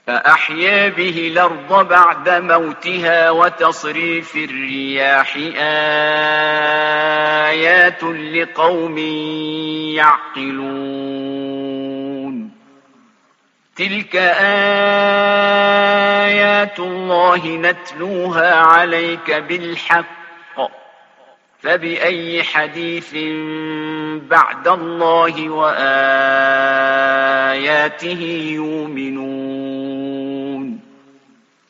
فأحيا به الأرض بعد موتها وتصريف الرياح آيات لقوم يعقلون تلك آيات الله نتلوها عليك بالحق فبأي حديث بعد الله وآياته يؤمنون